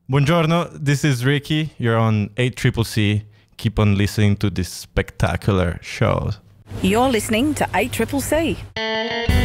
Buongiorno, this is Ricky. You're on 8CCC. Keep on listening to this spectacular show. You're listening to 8CCC.